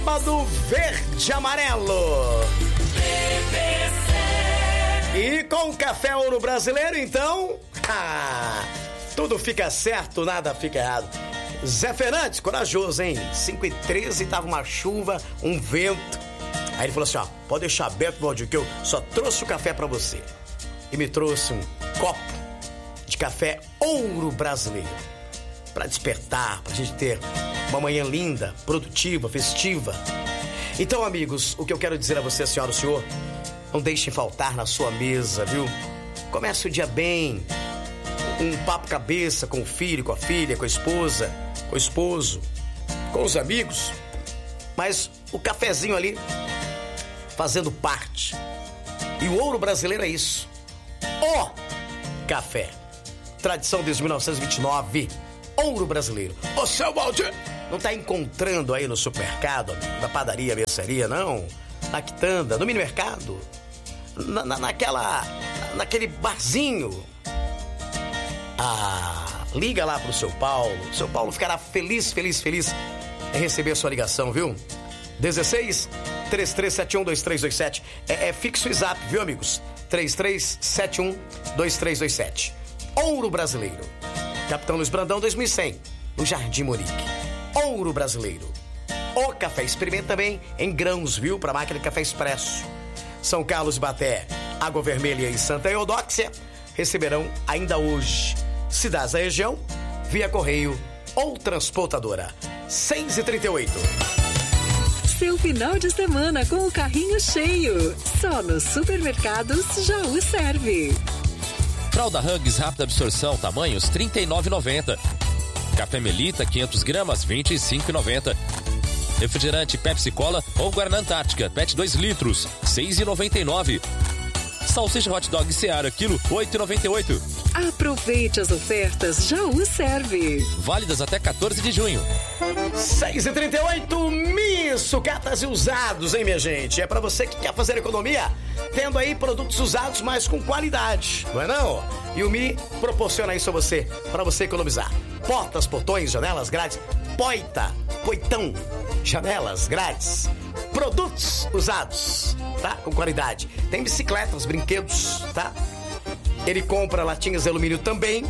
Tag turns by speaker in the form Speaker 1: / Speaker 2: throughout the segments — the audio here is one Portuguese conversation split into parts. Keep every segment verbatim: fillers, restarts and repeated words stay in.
Speaker 1: sábado verde amarelo. E com o Café Ouro Brasileiro, então, ah, tudo fica certo, nada fica errado. Zé Fernandes, corajoso, hein? cinco e treze, tava uma chuva, um vento. Aí ele falou assim, ó, pode deixar aberto, Valdir, que eu só trouxe o café pra você. E me trouxe um copo de café Ouro Brasileiro. Pra despertar, pra gente ter uma manhã linda, produtiva, festiva. Então, amigos, o que eu quero dizer a você, senhora e o senhor, não deixem faltar na sua mesa, viu? Comece o dia bem, um papo cabeça com o filho, com a filha, com a esposa, com o esposo, com os amigos, mas o cafezinho ali fazendo parte. E o Ouro Brasileiro é isso. O café. Tradição desde mil novecentos e vinte e nove. Ouro Brasileiro. Ô, seu Valdir, não tá encontrando aí no supermercado, amigo, na padaria, mercearia, não? Na quitanda, no mini mercado, na, na, naquela, naquele barzinho. Ah, liga lá pro seu Paulo. Seu Paulo ficará feliz, feliz, feliz em receber a sua ligação, viu? dezesseis, três três sete um, dois três dois sete. É, é fixo e zap, viu, amigos? três três sete um, dois três dois sete. Ouro Brasileiro. Capitão Luiz Brandão, dois mil e cem, no Jardim Monique. Ouro Brasileiro. O café experimenta também em grãos, viu? Para máquina de café expresso. São Carlos e Baté, Água Vermelha e Santa Eudóxia receberão ainda hoje. Cidades da região, via correio ou transportadora. seis e trinta e oito.
Speaker 2: Seu final de semana com o carrinho cheio. Só nos supermercados Jaú serve.
Speaker 3: Fralda Huggies rápida absorção, tamanhos trinta e nove reais e noventa centavos. Café Melita, quinhentos gramas, vinte e cinco reais e noventa centavos. Refrigerante Pepsi Cola ou Guaraná Antártica, P E T dois litros, seis reais e noventa e nove centavos. Salsicha Hot Dog Seara, quilo, oito reais e noventa e oito centavos.
Speaker 2: Aproveite as ofertas Jaú serve.
Speaker 3: Válidas até quatorze de junho.
Speaker 1: seis e trinta e oito, Mi Sucatas e Usados, hein, minha gente? É pra você que quer fazer economia, tendo aí produtos usados, mas com qualidade, não é não? E o Mi proporciona isso a você, pra você economizar. Portas, portões, janelas grátis, poita, poitão, janelas grátis, produtos usados, tá? Com qualidade. Tem bicicletas, brinquedos, tá? Ele compra latinhas de alumínio também.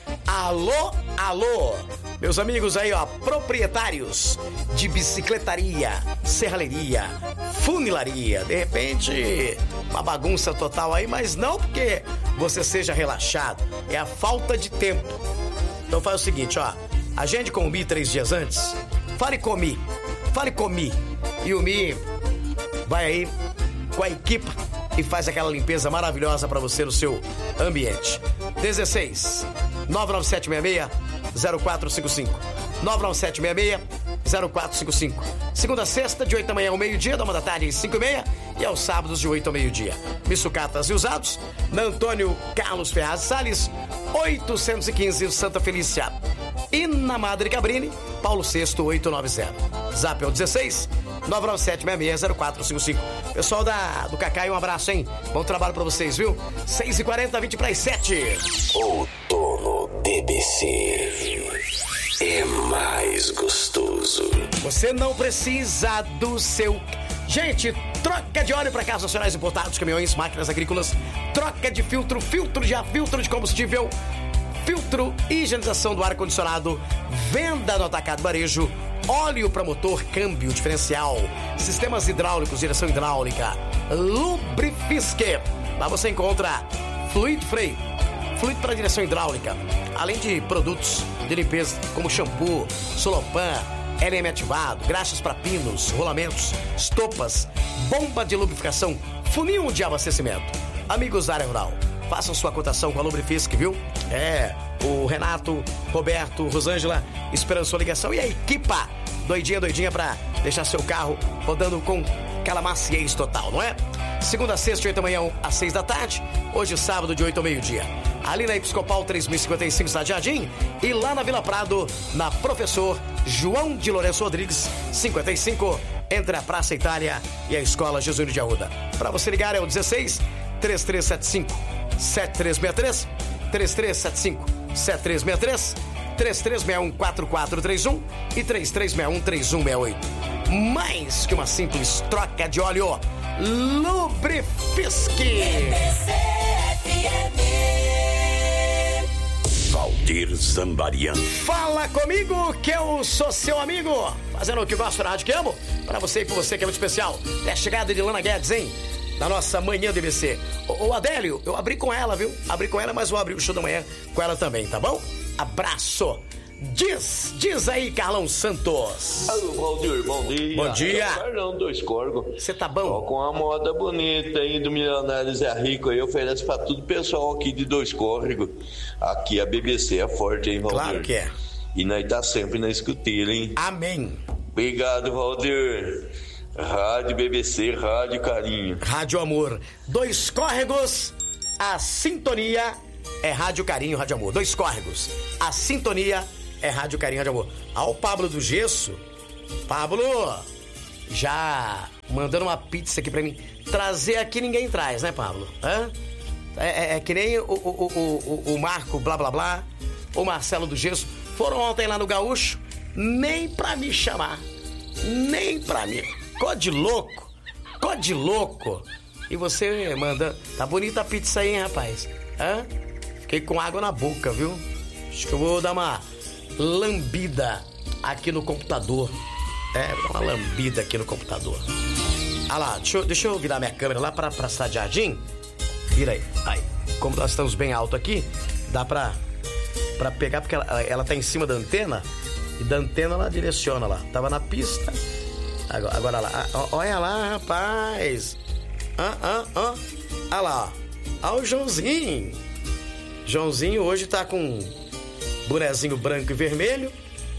Speaker 1: Alô, alô, meus amigos aí, ó, proprietários de bicicletaria, serralheria, funilaria. De repente, uma bagunça total aí, mas não porque você seja relaxado, é a falta de tempo. Então faz o seguinte, ó, agende com o Mi três dias antes, fale com o Mi, fale com o Mi, e o Mi vai aí com a equipe e faz aquela limpeza maravilhosa pra você no seu ambiente. dezesseis, nove nove sete seis seis, zero quatro cinco cinco. nove nove sete seis seis, zero quatro cinco cinco. Segunda a sexta, de oito da manhã ao meio-dia, da uma da tarde às cinco e meia, e aos sábados de oito ao meio-dia. Missucatas e Usados, na Antônio Carlos Ferraz Salles, oitocentos e quinze, Santa Felícia. E na Madre Cabrini, Paulo sexto, oitocentos e noventa. Zap é o dezesseis, nove nove sete seis seis, zero quatro cinco cinco. Pessoal da, do Cacai, um abraço, hein? Bom trabalho pra vocês, viu? seis e quarenta, vinte para as sete.
Speaker 4: Outono D B C é mais gostoso.
Speaker 1: Você não precisa do seu... Gente, troca de óleo para carros nacionais importados, caminhões, máquinas agrícolas, troca de filtro, filtro de ar, filtro de combustível, filtro e higienização do ar-condicionado, venda no atacado varejo, óleo para motor, câmbio diferencial, sistemas hidráulicos, direção hidráulica, Lubrifisque. Lá você encontra Fluid Freio, fluido para direção hidráulica, além de produtos de limpeza como shampoo, Solopan, L M ativado, graxas para pinos, rolamentos, estopas, bomba de lubrificação, funil de abastecimento. Amigos da área rural, façam sua cotação com a Lubrifisque, viu? É, o Renato, Roberto, Rosângela esperando sua ligação e a equipa doidinha, doidinha pra deixar seu carro rodando com aquela maciez total, não é? Segunda a sexta, de oito da manhã às seis da tarde. Hoje, sábado, de oito ao meio-dia. Ali na Episcopal três mil e cinquenta e cinco, Cidade Jardim. E lá na Vila Prado, na Professor João de Lourenço Rodrigues, cinquenta e cinco, entre a Praça Itália e a Escola Jesuíno de Arruda. Para você ligar é o dezesseis, três três sete cinco, sete três seis três, três três sete cinco, sete três seis três, três três seis um, quatro quatro três um e três três seis um, três um seis oito. mais que uma simples troca de óleo. Lubrifique.
Speaker 4: Valdir Zambarian.
Speaker 1: Fala comigo que eu sou seu amigo. Fazendo o que gosto na rádio que amo. Pra você e por você que é muito especial. É a chegada de Lana Guedes, hein? Da nossa manhã do D B C. Ô, ô Adélio, eu abri com ela, viu? Abri com ela, mas vou abrir o show da manhã com ela também, tá bom? Abraço. Diz, diz aí, Carlão Santos.
Speaker 5: Alô, Valdir, bom dia.
Speaker 1: Bom dia.
Speaker 5: É o Carlão do Escorgo.
Speaker 1: Você tá bom?
Speaker 5: Ó, com a moda bonita aí do Milionário Zé Rico aí, oferece pra todo o pessoal aqui de Dois Córregos. Aqui a B B C é forte, hein, Valdir?
Speaker 1: Claro que é.
Speaker 5: E nós tá sempre na escuteira, hein?
Speaker 1: Amém.
Speaker 5: Obrigado, Valdir. Rádio B B C, Rádio Carinho.
Speaker 1: Rádio Amor. Dois Córregos, a sintonia é Rádio Carinho, Rádio Amor. Dois Córregos, a sintonia é Rádio Carinho, Rádio Amor. Ah, o Pablo do Gesso. Pablo, já mandando uma pizza aqui pra mim. Trazer aqui ninguém traz, né, Pablo? Hã? É, é, é que nem o, o, o, o, o Marco Blá Blá Blá, o Marcelo do Gesso. Foram ontem lá no Gaúcho, nem pra me chamar. Nem pra mim. Ficou de louco. Ficou de louco. E você manda... Tá bonita a pizza aí, hein, rapaz? Hã? Fiquei com água na boca, viu? Acho que eu vou dar uma lambida aqui no computador. É, vou dar uma lambida aqui no computador. Ah lá, deixa eu, deixa eu virar minha câmera lá pra, pra Cidade Jardim. Vira aí. Aí. Como nós estamos bem alto aqui, dá pra, pra pegar, porque ela, ela tá em cima da antena. E da antena ela direciona lá. Tava na pista. Agora, agora lá. Olha lá, rapaz. Ah, ah, ah. Olha lá. Olha o Joãozinho. Joãozinho hoje tá com bonezinho branco e vermelho,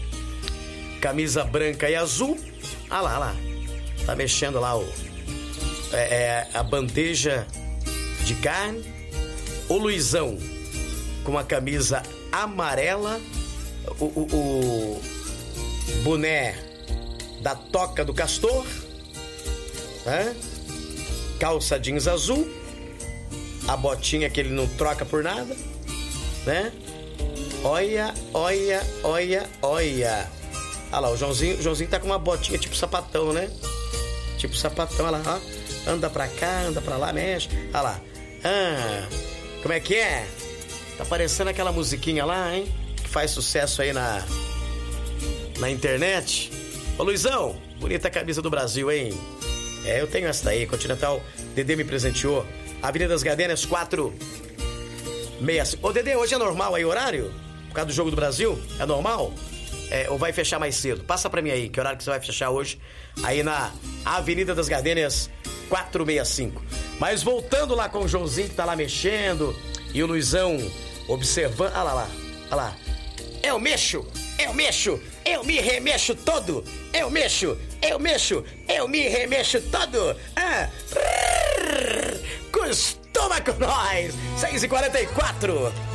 Speaker 1: camisa branca e azul. Ah lá, ah lá. Tá mexendo lá o, é, é, a bandeja de carne. O Luizão com a camisa amarela. O, o, o boné da Toca do Castor. Né? Calça jeans azul. A botinha que ele não troca por nada. Né? Olha, olha, olha, olha. Olha lá, o Joãozinho, o Joãozinho tá com uma botinha tipo sapatão, né? Tipo sapatão, olha lá, ó. Anda pra cá, anda pra lá, mexe. Olha lá. Ah, como é que é? Tá parecendo aquela musiquinha lá, hein? Que faz sucesso aí na, na internet. Ô, Luizão, bonita camisa do Brasil, hein? É, eu tenho essa daí, Continental. Dedê me presenteou. Avenida das Gardênias, quatro sessenta e cinco. Ô, Dedê, hoje é normal aí o horário? Por causa do Jogo do Brasil? É normal? É, ou vai fechar mais cedo? Passa pra mim aí, que horário que você vai fechar hoje? Aí na Avenida das Gardênias, quatro sessenta e cinco. Mas voltando lá com o Joãozinho, que tá lá mexendo, e o Luizão observando... Ah lá, lá, ah lá. Eu mexo, eu mexo, eu me remexo todo. Eu mexo, eu mexo, eu me remexo todo. Ah, costuma com nós. seis e quarenta e quatro.